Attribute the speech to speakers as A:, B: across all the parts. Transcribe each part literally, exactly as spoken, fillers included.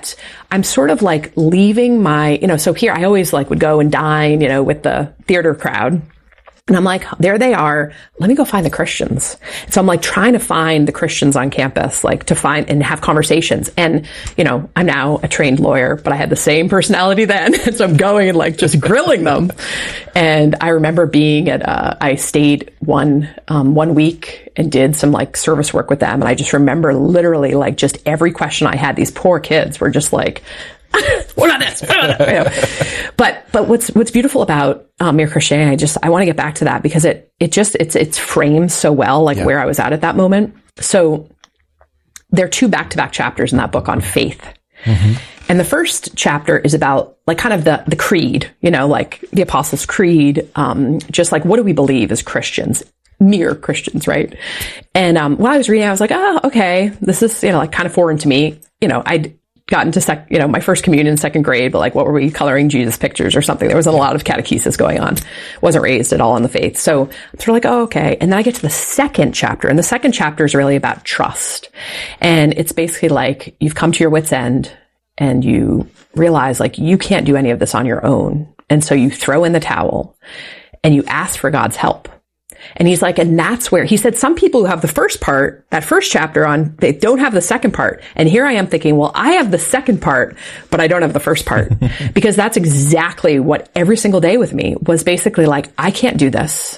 A: yet I'm sort of like leaving my, you know, so here I always like would go and dine, you know, with the theater crowd. And I'm like, there they are. Let me go find the Christians. So I'm like trying to find the Christians on campus, like to find and have conversations. And, you know, I'm now a trained lawyer, but I had the same personality then. And so I'm going and like just grilling them. And I remember being at, uh, I stayed one, um, one week and did some like service work with them. And I just remember literally like just every question I had, these poor kids were just like, what about this? What about that? You know? But, but what's, what's beautiful about, um, Mere Christianity, I just, I want to get back to that because it, it just, it's, it's framed so well, like yeah. where I was at at that moment. So there are two back-to-back chapters in that book on faith. Mm-hmm. And the first chapter is about like kind of the, the creed, you know, like the Apostles' Creed, um, just like, what do we believe as Christians? Mere Christians, right? And, um, when I was reading, I was like, oh, okay, this is, you know, like kind of foreign to me. You know, I'd gotten to sec, you know, my first communion in second grade, but like, what were we coloring Jesus pictures or something? There wasn't a lot of catechesis going on. Wasn't raised at all in the faith. So I'm sort of like, oh, okay. And then I get to the second chapter, and the second chapter is really about trust. And it's basically like, you've come to your wit's end and you realize like, you can't do any of this on your own. And so you throw in the towel and you ask for God's help. And he's like, and that's where he said, some people who have the first part, that first chapter on, they don't have the second part. And here I am thinking, well, I have the second part, but I don't have the first part because that's exactly what every single day with me was basically like, I can't do this.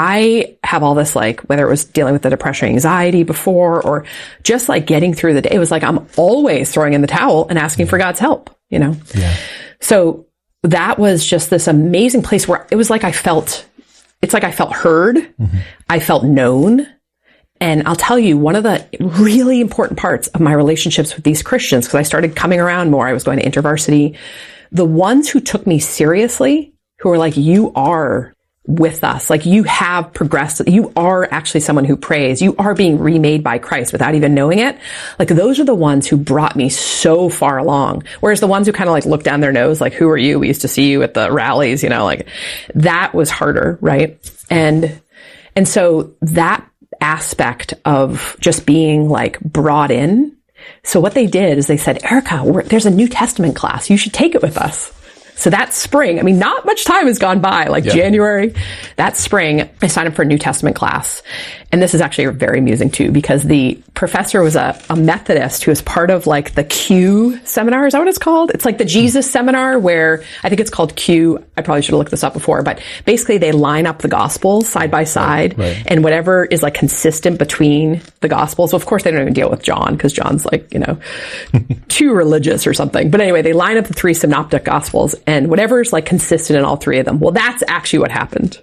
A: I have all this, like, whether it was dealing with the depression, anxiety before, or just like getting through the day. It was like, I'm always throwing in the towel and asking for God's help, you know? Yeah. So that was just this amazing place where it was like, I felt It's like I felt heard. Mm-hmm. I felt known. And I'll tell you, one of the really important parts of my relationships with these Christians, because I started coming around more, I was going to InterVarsity, the ones who took me seriously, who were like, you are with us. Like you have progressed. You are actually someone who prays. You are being remade by Christ without even knowing it. Like those are the ones who brought me so far along. Whereas the ones who kind of like look down their nose, like, who are you? We used to see you at the rallies, you know, like that was harder. Right. And, and so that aspect of just being like brought in. So what they did is they said, Erica, we're, there's a New Testament class. You should take it with us. So that spring, I mean, not much time has gone by, like yeah. January, that spring, I signed up for a New Testament class. And this is actually very amusing too, because the professor was a, a Methodist who was part of like the Q seminar. Is that what it's called? It's like the Jesus seminar where I think it's called Q. I probably should have looked this up before, but basically they line up the gospels side by side right, right. and whatever is like consistent between the gospels. So of course they don't even deal with John because John's like, you know, too religious or something. But anyway, they line up the three synoptic gospels and whatever is like consistent in all three of them. Well, that's actually what happened.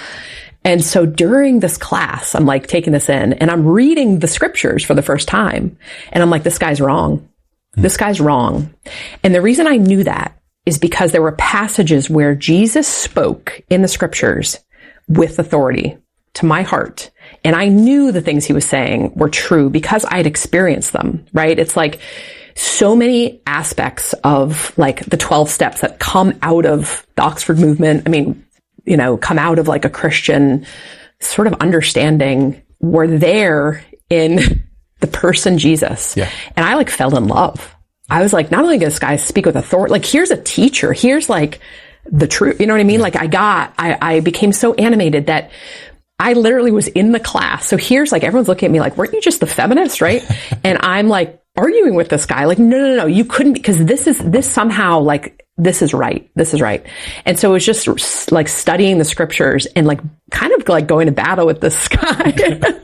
A: And so during this class, I'm like taking this in and I'm reading the scriptures for the first time. And I'm like, this guy's wrong. This guy's wrong. And the reason I knew that is because there were passages where Jesus spoke in the scriptures with authority to my heart. And I knew the things he was saying were true because I'd experienced them, right? It's like so many aspects of like the twelve steps that come out of the Oxford movement. I mean, you know, come out of like a Christian sort of understanding were there in the person Jesus. Yeah. And I like fell in love. I was like, not only does this guy speak with authority, like here's a teacher, here's like the truth, you know what I mean? Yeah. Like I got, I, I became so animated that I literally was in the class. So here's like, everyone's looking at me like, weren't you just the feminist, right? And I'm like arguing with this guy, like, no, no, no, you couldn't, because this is, this somehow like, this is right. This is right. And so it was just like studying the scriptures and like kind of like going to battle with this guy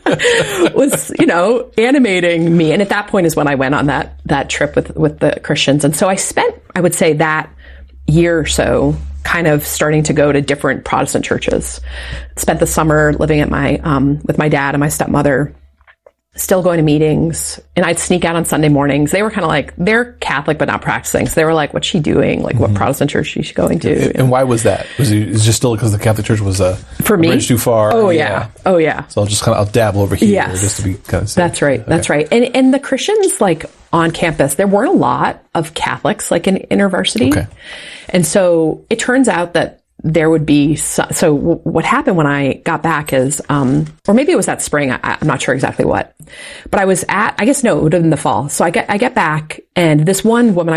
A: was, you know, animating me. And at that point is when I went on that, that trip with, with the Christians. And so I spent, I would say that year or so kind of starting to go to different Protestant churches. Spent the summer living at my, um, with my dad and my stepmother, still going to meetings, and I'd sneak out on Sunday mornings. They were kind of like, they're Catholic, but not practicing. So they were like, what's she doing? Like, mm-hmm. what Protestant church is she going to?
B: And why was that? Was it, was it just still because the Catholic Church was a,
A: For
B: a
A: me?
B: bridge too far?
A: Oh, yeah. yeah. Oh, yeah.
B: So I'll just kind of, I'll dabble over here
A: yes.
B: just to be kind of safe.
A: That's right. Okay. That's right. And, and the Christians, like, on campus, there weren't a lot of Catholics, like, in InterVarsity. Okay. And so it turns out that there would be, so, so what happened when I got back is, um, or maybe it was that spring, I, I'm not sure exactly what, but I was at, I guess no, it would have been the fall. So I get, I get back and this one woman